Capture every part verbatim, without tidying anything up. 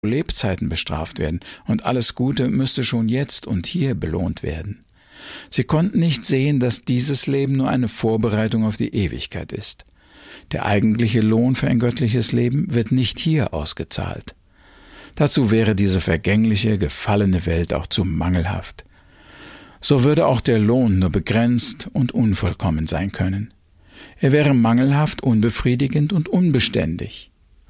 Lebzeiten bestraft werden, und alles Gute müsste schon jetzt und hier belohnt werden. Sie konnten nicht sehen, dass dieses Leben nur eine Vorbereitung auf die Ewigkeit ist. Der eigentliche Lohn für ein göttliches Leben wird nicht hier ausgezahlt. Dazu wäre diese vergängliche, gefallene Welt auch zu mangelhaft. So würde auch der Lohn nur begrenzt und unvollkommen sein können. Er wäre mangelhaft, unbefriedigend und unbeständig.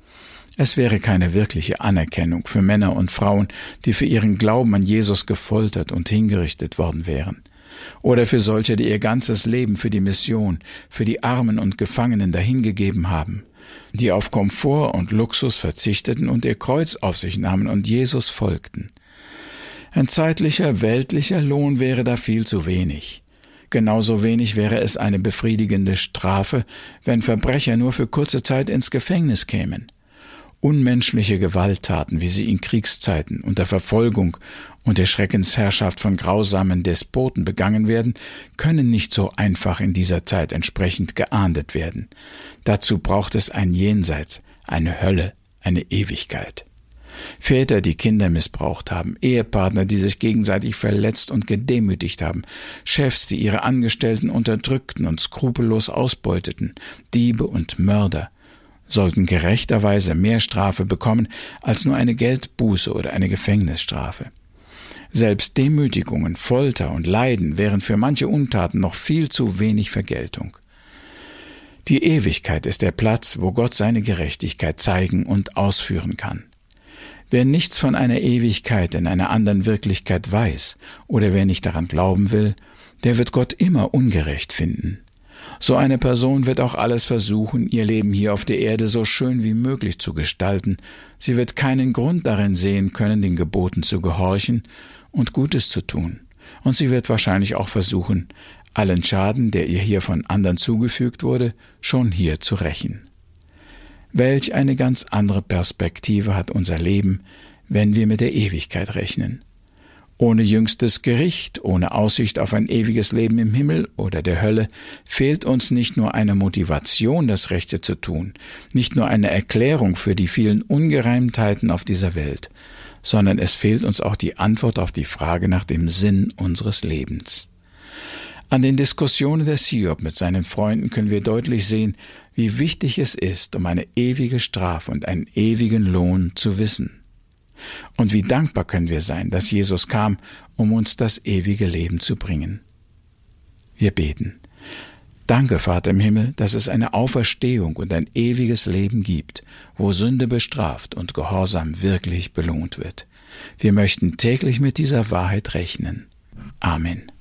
Es wäre keine wirkliche Anerkennung für Männer und Frauen, die für ihren Glauben an Jesus gefoltert und hingerichtet worden wären. Oder für solche, die ihr ganzes Leben für die Mission, für die Armen und Gefangenen dahingegeben haben, die auf Komfort und Luxus verzichteten und ihr Kreuz auf sich nahmen und Jesus folgten. Ein zeitlicher, weltlicher Lohn wäre da viel zu wenig. Genauso wenig wäre es eine befriedigende Strafe, wenn Verbrecher nur für kurze Zeit ins Gefängnis kämen. Unmenschliche Gewalttaten, wie sie in Kriegszeiten unter Verfolgung und der Schreckensherrschaft von grausamen Despoten begangen werden, können nicht so einfach in dieser Zeit entsprechend geahndet werden. Dazu braucht es ein Jenseits, eine Hölle, eine Ewigkeit. Väter, die Kinder missbraucht haben, Ehepartner, die sich gegenseitig verletzt und gedemütigt haben, Chefs, die ihre Angestellten unterdrückten und skrupellos ausbeuteten, Diebe und Mörder, sollten gerechterweise mehr Strafe bekommen als nur eine Geldbuße oder eine Gefängnisstrafe. Selbst Demütigungen, Folter und Leiden wären für manche Untaten noch viel zu wenig Vergeltung. Die Ewigkeit ist der Platz, wo Gott seine Gerechtigkeit zeigen und ausführen kann. Wer nichts von einer Ewigkeit in einer anderen Wirklichkeit weiß oder wer nicht daran glauben will, der wird Gott immer ungerecht finden. So eine Person wird auch alles versuchen, ihr Leben hier auf der Erde so schön wie möglich zu gestalten. Sie wird keinen Grund darin sehen können, den Geboten zu gehorchen und Gutes zu tun. Und sie wird wahrscheinlich auch versuchen, allen Schaden, der ihr hier von anderen zugefügt wurde, schon hier zu rächen. Welch eine ganz andere Perspektive hat unser Leben, wenn wir mit der Ewigkeit rechnen. Ohne jüngstes Gericht, ohne Aussicht auf ein ewiges Leben im Himmel oder der Hölle, fehlt uns nicht nur eine Motivation, das Rechte zu tun, nicht nur eine Erklärung für die vielen Ungereimtheiten auf dieser Welt, sondern es fehlt uns auch die Antwort auf die Frage nach dem Sinn unseres Lebens. An den Diskussionen des Hiob mit seinen Freunden können wir deutlich sehen, wie wichtig es ist, um eine ewige Strafe und einen ewigen Lohn zu wissen. Und wie dankbar können wir sein, dass Jesus kam, um uns das ewige Leben zu bringen. Wir beten. Danke, Vater im Himmel, dass es eine Auferstehung und ein ewiges Leben gibt, wo Sünde bestraft und Gehorsam wirklich belohnt wird. Wir möchten täglich mit dieser Wahrheit rechnen. Amen.